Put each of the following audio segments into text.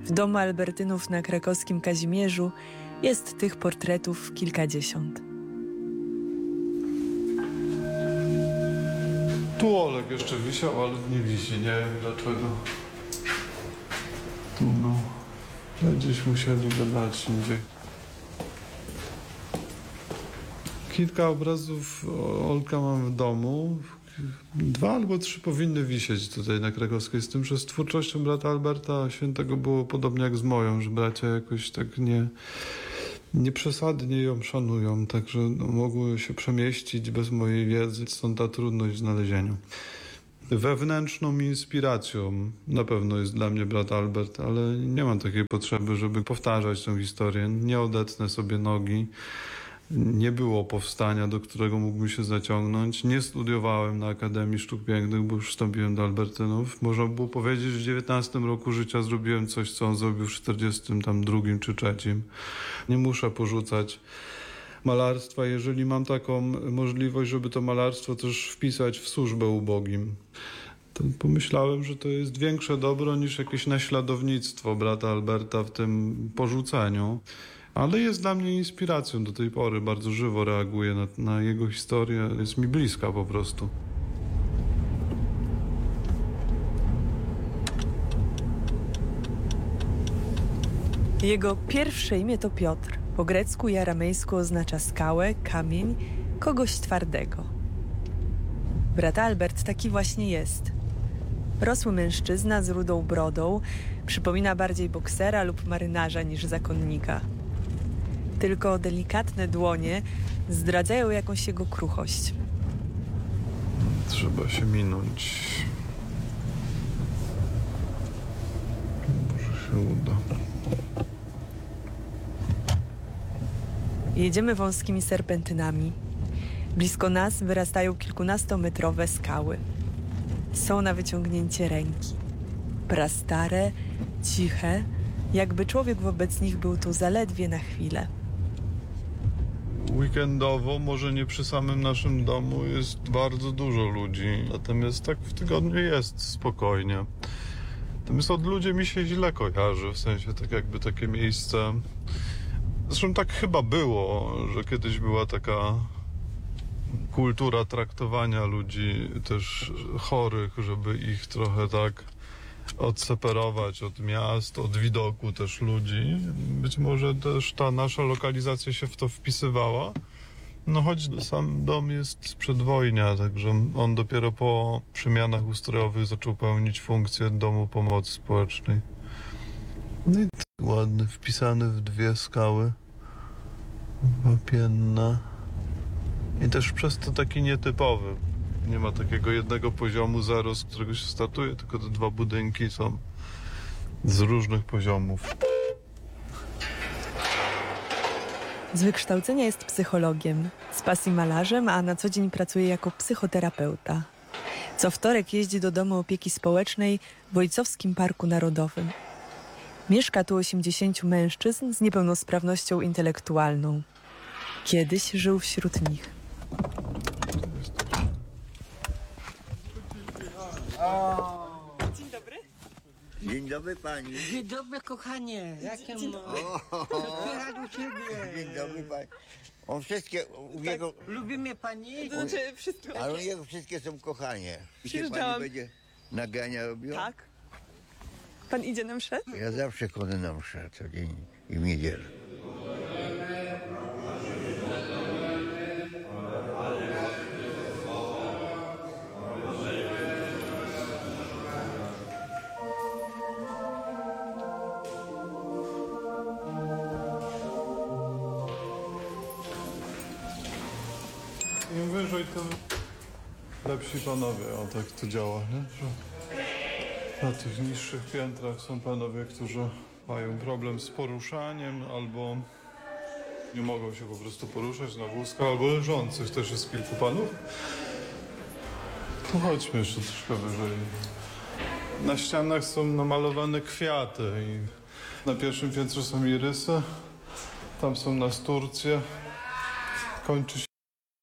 W domu Albertynów na krakowskim Kazimierzu jest tych portretów kilkadziesiąt. Tu Olek jeszcze wisiał, ale nie wisi, nie wiem dlaczego. Tu był. Gdzieś musieli go dać indziej. Kilka obrazów Olka mam w domu. 2 albo 3 powinny wisieć tutaj na Krakowskiej, z tym, że z twórczością brata Alberta Świętego było podobnie jak z moją, że bracia jakoś tak nieprzesadnie ją szanują, także mogły się przemieścić bez mojej wiedzy, stąd ta trudność w znalezieniu. Wewnętrzną inspiracją na pewno jest dla mnie brat Albert, ale nie mam takiej potrzeby, żeby powtarzać tę historię. Nie odetnę sobie nogi. Nie było powstania, do którego mógłbym się zaciągnąć. Nie studiowałem na Akademii Sztuk Pięknych, bo już wstąpiłem do Albertynów. Można było powiedzieć, że w 19 roku życia zrobiłem coś, co on zrobił w 42 czy 3. Nie muszę porzucać malarstwa, jeżeli mam taką możliwość, żeby to malarstwo też wpisać w służbę ubogim. To pomyślałem, że to jest większe dobro niż jakieś naśladownictwo brata Alberta w tym porzuceniu. Ale jest dla mnie inspiracją do tej pory, bardzo żywo reaguję na jego historię, jest mi bliska po prostu. Jego pierwsze imię to Piotr. Po grecku i aramejsku oznacza skałę, kamień, kogoś twardego. Brat Albert taki właśnie jest. Rosły mężczyzna z rudą brodą, przypomina bardziej boksera lub marynarza niż zakonnika. Tylko delikatne dłonie zdradzają jakąś jego kruchość. Trzeba się minąć. Może się uda. Jedziemy wąskimi serpentynami. Blisko nas wyrastają kilkunastometrowe skały. Są na wyciągnięcie ręki. Prastare, ciche, jakby człowiek wobec nich był tu zaledwie na chwilę. Weekendowo, może nie przy samym naszym domu, jest bardzo dużo ludzi. Natomiast tak w tygodniu jest spokojnie. Natomiast od ludzi mi się źle kojarzy, w sensie tak jakby takie miejsce... Zresztą tak chyba było, że kiedyś była taka kultura traktowania ludzi też chorych, żeby ich trochę tak odseparować od miast, od widoku też ludzi. Być może też ta nasza lokalizacja się w to wpisywała. No choć sam dom jest z przedwojnia, także on dopiero po przemianach ustrojowych zaczął pełnić funkcję domu pomocy społecznej. No i ładny, wpisany w 2 skały. Wapienna. I też przez to taki nietypowy. Nie ma takiego jednego poziomu zero, z którego się startuje, tylko te 2 budynki są z różnych poziomów. Z wykształcenia jest psychologiem, z pasji malarzem, a na co dzień pracuje jako psychoterapeuta. Co wtorek jeździ do domu opieki społecznej w Ojcowskim Parku Narodowym. Mieszka tu 80 mężczyzn z niepełnosprawnością intelektualną. Kiedyś żył wśród nich. Dzień dobry. Dzień dobry pani. Dzień dobry, kochanie. Jakie słychać u ciebie? Dzień dobry pani. On wszystkie u niego, Lubi mnie pani? Znaczy wszystko. ale u niego wszystkie są kochanie. I się Przyjeżdżałam. pani będzie nagrania robiła? Tak. Pan idzie na mszę? Ja zawsze chodzę na mszę co dzień i w niedzielę. Im wyżej, tym lepsi panowie. O, tak to działa, nie? Że na tych niższych piętrach są panowie, którzy mają problem z poruszaniem albo nie mogą się po prostu poruszać na wózkach, albo leżących. Też jest kilku panów. Tu chodźmy jeszcze troszkę wyżej. Na ścianach są namalowane kwiaty i na pierwszym piętrze są irysy. Tam są nasturcje. Kończy się.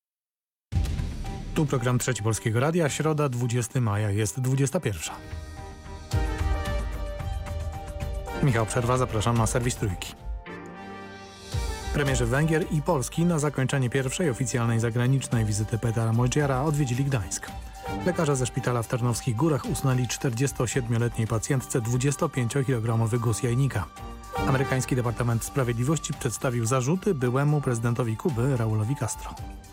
Tu program Trzeci Polskiego Radia, środa 20 maja, jest 21. Michał Przerwa, zapraszam na serwis Trójki. Premierzy Węgier i Polski na zakończenie pierwszej oficjalnej zagranicznej wizyty Petera Modziara odwiedzili Gdańsk. Lekarze ze szpitala w Tarnowskich Górach usunęli 47-letniej pacjentce 25-kilogramowy guz jajnika. Amerykański Departament Sprawiedliwości przedstawił zarzuty byłemu prezydentowi Kuby Raulowi Castro.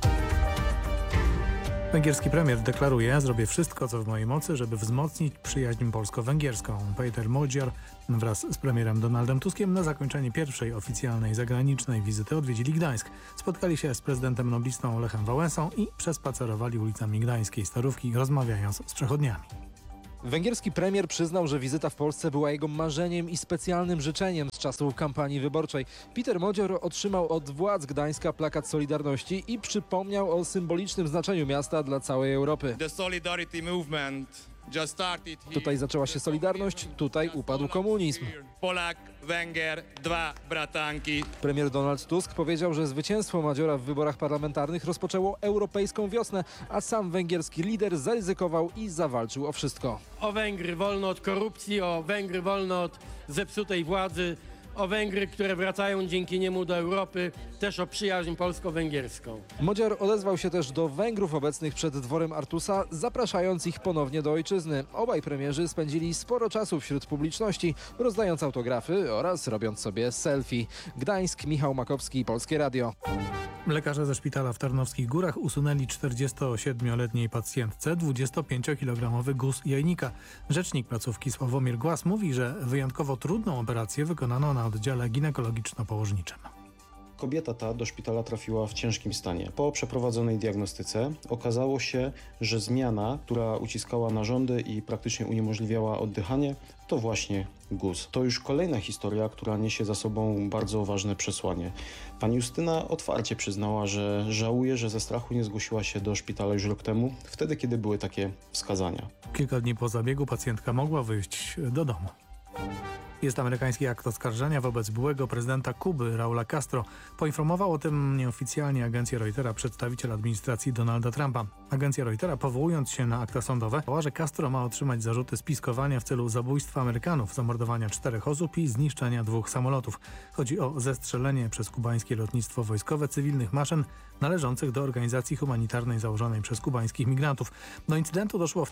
Węgierski premier deklaruje: zrobię wszystko, co w mojej mocy, żeby wzmocnić przyjaźń polsko-węgierską. Peter Modziar wraz z premierem Donaldem Tuskiem na zakończenie pierwszej oficjalnej zagranicznej wizyty odwiedzili Gdańsk. Spotkali się z prezydentem noblistą Lechem Wałęsą i przespacerowali ulicami gdańskiej Starówki, rozmawiając z przechodniami. Węgierski premier przyznał, że wizyta w Polsce była jego marzeniem i specjalnym życzeniem z czasu kampanii wyborczej. Peter Modzior otrzymał od władz Gdańska plakat Solidarności i przypomniał o symbolicznym znaczeniu miasta dla całej Europy. Tutaj zaczęła się Solidarność, tutaj upadł komunizm. Polak, Węgier, dwa bratanki. Premier Donald Tusk powiedział, że zwycięstwo Modziora w wyborach parlamentarnych rozpoczęło europejską wiosnę, a sam węgierski lider zaryzykował i zawalczył o wszystko. O Węgry wolno od korupcji, o Węgry wolno od zepsutej władzy, o Węgry, które wracają dzięki niemu do Europy, też o przyjaźń polsko-węgierską. Modzior odezwał się też do Węgrów obecnych przed dworem Artusa, zapraszając ich ponownie do ojczyzny. Obaj premierzy spędzili sporo czasu wśród publiczności, rozdając autografy oraz robiąc sobie selfie. Gdańsk, Michał Makowski, Polskie Radio. Lekarze ze szpitala w Tarnowskich Górach usunęli 47-letniej pacjentce 25-kilogramowy guz jajnika. Rzecznik placówki Sławomir Głaz mówi, że wyjątkowo trudną operację wykonano na oddziale ginekologiczno-położniczym. Kobieta ta do szpitala trafiła w ciężkim stanie. Po przeprowadzonej diagnostyce okazało się, że zmiana, która uciskała narządy i praktycznie uniemożliwiała oddychanie, to właśnie guz. To już kolejna historia, która niesie za sobą bardzo ważne przesłanie. Pani Justyna otwarcie przyznała, że żałuje, że ze strachu nie zgłosiła się do szpitala już rok temu, wtedy kiedy były takie wskazania. Kilka dni po zabiegu pacjentka mogła wyjść do domu. Jest amerykański akt oskarżenia wobec byłego prezydenta Kuby, Raula Castro. Poinformował o tym nieoficjalnie agencja Reutera przedstawiciel administracji Donalda Trumpa. Agencja Reutera, powołując się na akta sądowe, powiedziała, że Castro ma otrzymać zarzuty spiskowania w celu zabójstwa Amerykanów, zamordowania 4 osób i zniszczenia 2 samolotów. Chodzi o zestrzelenie przez kubańskie lotnictwo wojskowe cywilnych maszyn należących do organizacji humanitarnej założonej przez kubańskich migrantów. Do incydentu doszło w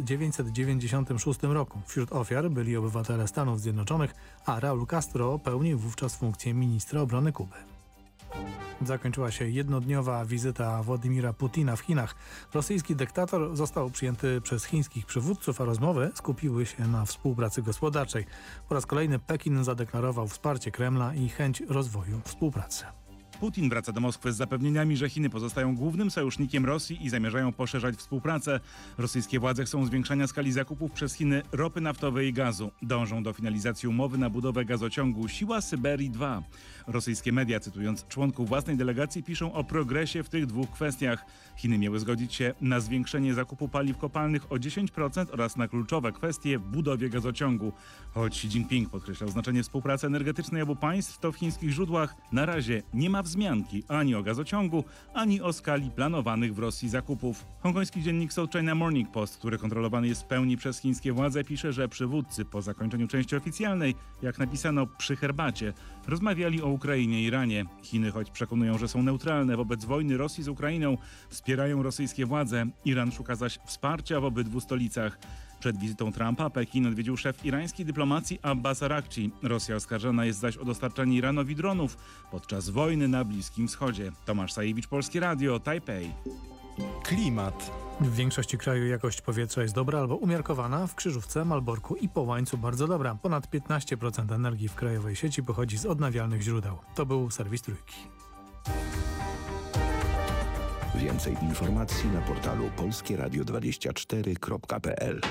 1996 roku. Wśród ofiar byli obywatele Stanów Zjednoczonych, a Raul Castro pełnił wówczas funkcję ministra obrony Kuby. Zakończyła się jednodniowa wizyta Władimira Putina w Chinach. Rosyjski dyktator został przyjęty przez chińskich przywódców, a rozmowy skupiły się na współpracy gospodarczej. Po raz kolejny Pekin zadeklarował wsparcie Kremla i chęć rozwoju współpracy. Putin wraca do Moskwy z zapewnieniami, że Chiny pozostają głównym sojusznikiem Rosji i zamierzają poszerzać współpracę. Rosyjskie władze chcą zwiększania skali zakupów przez Chiny ropy naftowej i gazu. Dążą do finalizacji umowy na budowę gazociągu Siła Syberii 2. Rosyjskie media, cytując członków własnej delegacji, piszą o progresie w tych 2 kwestiach. Chiny miały zgodzić się na zwiększenie zakupu paliw kopalnych o 10% oraz na kluczowe kwestie w budowie gazociągu. Choć Xi Jinping podkreślał znaczenie współpracy energetycznej obu państw, to w chińskich źródłach na razie nie ma wzmianki ani o gazociągu, ani o skali planowanych w Rosji zakupów. Hongkoński dziennik South China Morning Post, który kontrolowany jest w pełni przez chińskie władze, pisze, że przywódcy po zakończeniu części oficjalnej, jak napisano przy herbacie, rozmawiali o Ukrainie i Iranie. Chiny, choć przekonują, że są neutralne wobec wojny Rosji z Ukrainą, wspierają rosyjskie władze. Iran szuka zaś wsparcia w obydwu stolicach. Przed wizytą Trumpa Pekin odwiedził szef irańskiej dyplomacji Abbas Arakci. Rosja oskarżana jest zaś o dostarczanie Iranowi dronów podczas wojny na Bliskim Wschodzie. Tomasz Sajewicz, Polskie Radio, Tajpej. Klimat. W większości kraju jakość powietrza jest dobra albo umiarkowana. W Krzyżówce, Malborku i Połańcu bardzo dobra. Ponad 15% energii w krajowej sieci pochodzi z odnawialnych źródeł. To był serwis Trójki. Więcej informacji na portalu polskieradio24.pl.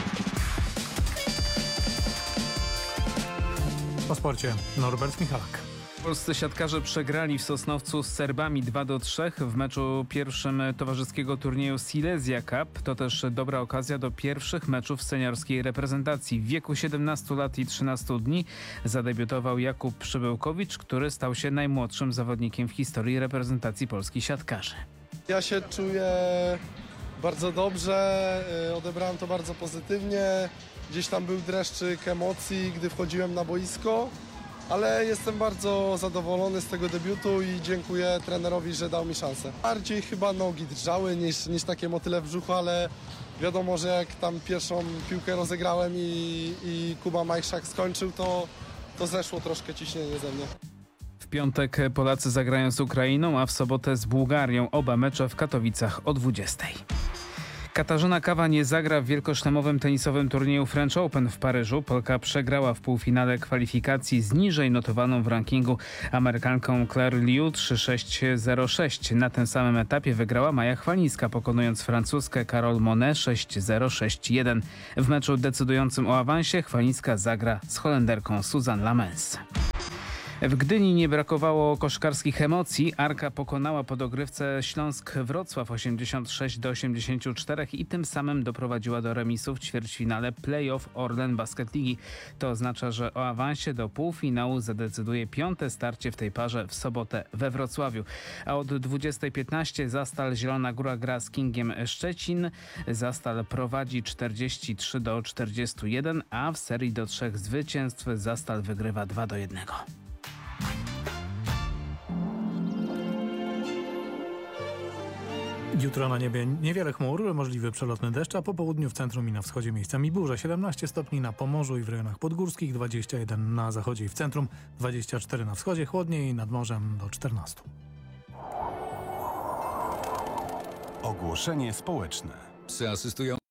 O sporcie Norbert Michalak. Polscy siatkarze przegrali w Sosnowcu z Serbami 2-3 w meczu pierwszym towarzyskiego turnieju Silesia Cup. To też dobra okazja do pierwszych meczów seniorskiej reprezentacji. W wieku 17 lat i 13 dni zadebiutował Jakub Przybyłkowicz, który stał się najmłodszym zawodnikiem w historii reprezentacji polskich siatkarzy. Ja się czuję bardzo dobrze, odebrałem to bardzo pozytywnie. Gdzieś tam był dreszczyk emocji, gdy wchodziłem na boisko, ale jestem bardzo zadowolony z tego debiutu i dziękuję trenerowi, że dał mi szansę. Bardziej chyba nogi drżały niż takie motyle w brzuchu, ale wiadomo, że jak tam pierwszą piłkę rozegrałem i Kuba Majchrzak skończył, to zeszło troszkę ciśnienie ze mnie. W piątek Polacy zagrają z Ukrainą, a w sobotę z Bułgarią. Oba mecze w Katowicach o 20:00. Katarzyna Kawa nie zagra w wielkoszlemowym tenisowym turnieju French Open w Paryżu. Polka przegrała w półfinale kwalifikacji z niżej notowaną w rankingu Amerykanką Claire Liu 3-6-0-6. Na tym samym etapie wygrała Maja Chwalińska, pokonując Francuzkę Carole Monet 6-0-6-1. W meczu decydującym o awansie Chwalińska zagra z Holenderką Suzanne Lamens. W Gdyni nie brakowało koszykarskich emocji. Arka pokonała po dogrywce Śląsk-Wrocław 86-84 i tym samym doprowadziła do remisu w ćwierćfinale play-off Orlen Basket Ligi. To oznacza, że o awansie do półfinału zadecyduje 5. starcie w tej parze w sobotę we Wrocławiu. A od 20:15 Zastal Zielona Góra gra z Kingiem Szczecin. Zastal prowadzi 43-41, a w serii do 3 zwycięstw Zastal wygrywa 2-1. Jutro na niebie niewiele chmur, możliwy przelotny deszcz, a po południu w centrum i na wschodzie miejscami burze. 17 stopni na Pomorzu i w rejonach podgórskich, 21 na zachodzie i w centrum, 24 na wschodzie, chłodniej nad morzem do 14. Ogłoszenie społeczne. Psy asystują